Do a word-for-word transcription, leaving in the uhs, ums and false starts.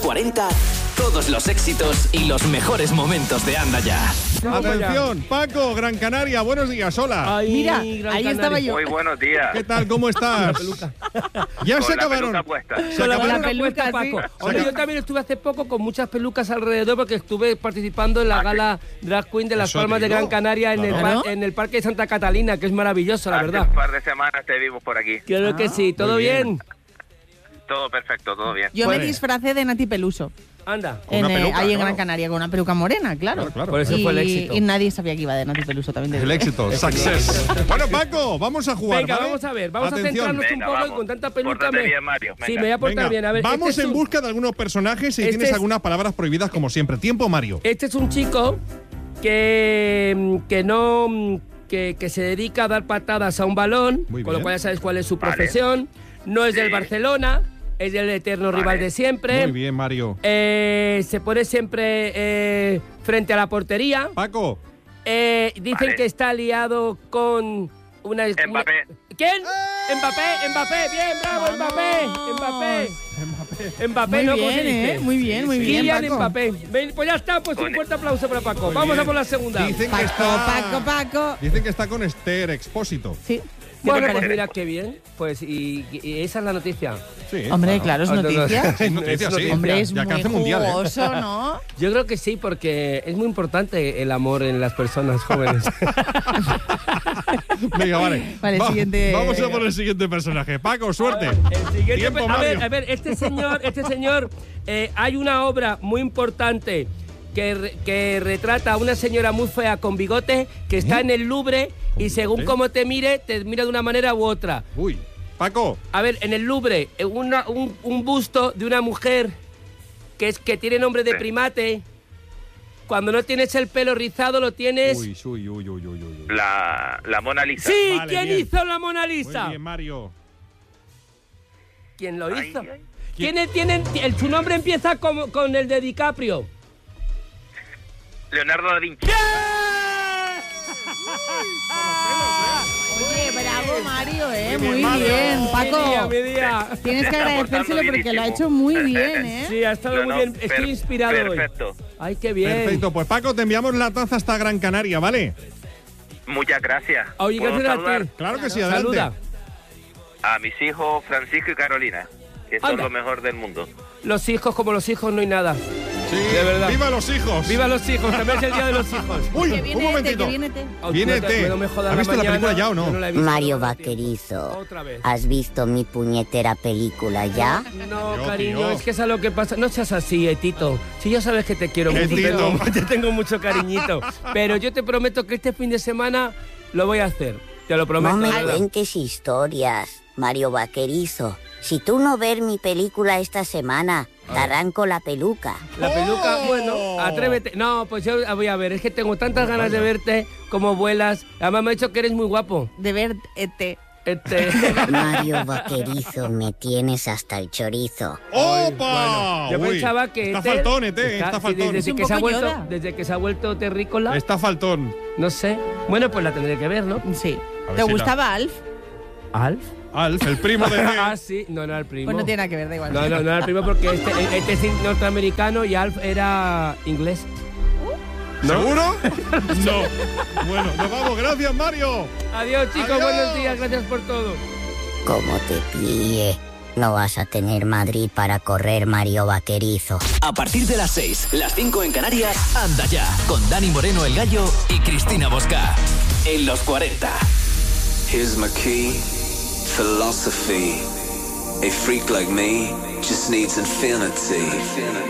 cuarenta, todos los éxitos y los mejores momentos de Anda Ya. Atención, Paco, Gran Canaria, buenos días, hola. Ay, Mira, Gran ahí Canaria. estaba yo. Muy buenos días. ¿Qué tal, cómo estás? Ya se Con la acabaron. peluca puesta. Se Con la acabaron. peluca puesta, sí. Paco. Se Hombre, acab- yo también estuve hace poco con muchas pelucas alrededor porque estuve participando en la Ah, gala Drag Queen de Las Eso Palmas de digo. Gran Canaria en, el, Claro. par- en el Parque de Santa Catalina, que es maravilloso, la Hace verdad. un par de semanas te vimos por aquí. Creo que sí, ¿todo muy bien. bien? Todo perfecto, todo bien. Yo Pues- me disfracé de Nati Peluso. Anda. Con En, una eh, peluca, ahí en claro. Gran Canaria, con una peluca morena, claro. Claro, claro. Por eso y, fue el éxito. y nadie sabía que iba de Nati Peluso, también te El digo. éxito, success. Bueno, Paco, vamos a jugar. Venga, ¿vale? vamos a ver, vamos Atención. a centrarnos Venga, un poco vamos. y con tanta peluca. Pórtate me... bien, Mario, Sí, venga. me voy a portar Venga, bien. A ver, vamos este es en un- busca de algunos personajes y Este tienes es- algunas palabras prohibidas como siempre. Tiempo, Mario. Este es un chico que, que no que, que se dedica a dar patadas a un balón, Muy con lo bien. cual ya sabes cuál es su Vale. profesión. No es del Sí. Barcelona, es del eterno Vale. rival de siempre. Muy bien, Mario. Eh, se pone siempre eh, frente a la portería. Paco. Eh, dicen Vale. que está liado con una... Mbappé. una- ¿Quién? Mbappé, Mbappé, bien, bravo, Mbappé, Mbappé. Mbappé, Muy ¿no? ¿Cómo se bien, dice? ¿eh? Muy bien, muy bien, Kylian Paco. Mbappé. Ven, pues ya está, pues un Con- fuerte aplauso para Paco. Muy Vamos bien. a por la segunda. Dicen que Paco, está... Paco, Paco. Dicen que está con Esther Expósito. Sí. Bueno, ¿Qué te pues parece? mira qué bien. Pues y, y esa es la noticia. Sí, Hombre, claro, es Ah, no, no. noticia. Es noticia, sí. Hombre, es Ya muy alcance mundial, ¿eh? jugoso, ¿no? Yo creo que sí, porque es muy importante el amor en las personas jóvenes. Venga, vale. Vale, siguiente- Vamos a por el siguiente personaje. Paco, suerte. El siguiente, Tiempo, a ver, Mario. a ver, este señor, este señor, eh, hay una obra muy importante que, re- que retrata a una señora muy fea con bigote que está en el Louvre y según bigote? cómo te mire, te mira de una manera u otra. Uy. Paco. A ver, en el Louvre, eh, una- un, un busto de una mujer que es que tiene nombre de Sí. primate. Cuando no tienes el pelo rizado, lo tienes. Uy, uy, uy, uy, uy, uy. La, la Mona Lisa. ¡Sí! Vale, ¿Quién bien. hizo la Mona Muy Lisa? bien, Mario. ¿Quién lo Ay, hizo? ay. ¿Quién es- tienen, el, su nombre empieza con, con el de DiCaprio. Leonardo da Vinci. Oye, bravo, Mario, ¿eh? Muy Muy bien, bien, Mario. Paco. Mi día, mi día. Tienes que Está agradecérselo portando porque lo ha bienísimo. hecho muy bien, ¿eh? Sí, ha estado No, muy no, bien. Estoy per- inspirado hoy. Perfecto. Ay, qué bien. Perfecto. Pues Paco, te enviamos la taza hasta Gran Canaria, ¿vale? Muchas gracias. Oye, ¿Puedo gracias a saludar ti. Claro que sí, adelante. Saluda. a mis hijos Francisco y Carolina, que son Anda. lo mejor del mundo? Los hijos, como los hijos, no hay nada. Sí, De verdad. ¡Viva los hijos! ¡Viva los hijos! También es el día de los hijos. Uy, Que un viene momentito. este, que viene este. Ay, Viene no te- T. no me jodas ¿Has visto la mañana. película ya o no? Yo la he visto. Mario No, tío. Vaquerizo, Otra vez. ¿has visto mi puñetera película ya? No, Yo, cariño, tío. es que es a lo que pasa. No seas así, eh, Tito. Si ya sabes que te quiero ¿Qué, mucho, Tito? tengo, te tengo mucho cariñito. Pero yo te prometo que este fin de semana lo voy a hacer. Te lo prometo. No me de verdad. cuentes historias, Mario Vaquerizo. Si tú no ves mi película esta semana, te arranco la peluca. La peluca, ¡Oh! bueno, atrévete. No, pues yo voy a ver, es que tengo tantas ganas de verte, como vuelas. Además me ha dicho que eres muy guapo. De ver este. Este... Mario Vaquerizo, me tienes hasta el chorizo. ¡Opa! Yo Uy, pensaba que... Está Ethel- faltón, Ete, está, sí, faltón. desde, Es un que se ha poco vuelto, Yoda. desde que se ha vuelto terrícola, Está faltón. no sé. Bueno, pues la tendré que ver, ¿no? Sí. A ver ¿Te si la- gustaba Alf? ¿Alf? Alf, el primo de... Ah, sí. No, no era el primo. Pues no tiene nada que ver, da igual. No, no, no era el primo porque este, este es norteamericano y Alf era inglés. ¿Seguro? No. Bueno, nos vamos. Gracias, Mario. Adiós, chicos. Adiós. Buenos días. Gracias por todo. Como te pille, no vas a tener Madrid para correr, Mario Vaquerizo. A partir de las seis, las cinco en Canarias, Anda Ya, con Dani Moreno el Gallo y Cristina Bosca. En los cuarenta. Here's my key, philosophy. A freak like me just needs infinity.